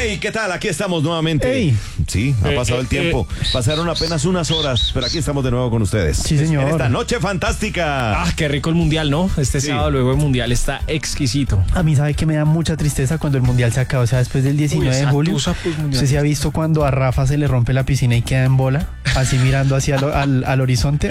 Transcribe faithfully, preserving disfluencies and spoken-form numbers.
Hey, ¿qué tal? Aquí estamos nuevamente. Hey. Sí, ha Eh, pasado eh, el tiempo. eh. Pasaron apenas unas horas, pero aquí estamos de nuevo con ustedes. Sí, señor. En esta noche fantástica. Ah, qué rico el mundial, ¿no? Este Sí. sábado luego el mundial está exquisito. A mí sabe que me da mucha tristeza cuando el mundial se acaba, o sea, después del diecinueve Uy, de esa julio. tusa, pues, mundial. ¿Usted se ha visto cuando a Rafa se le rompe la piscina y queda en bola, así mirando hacia lo- al, al horizonte?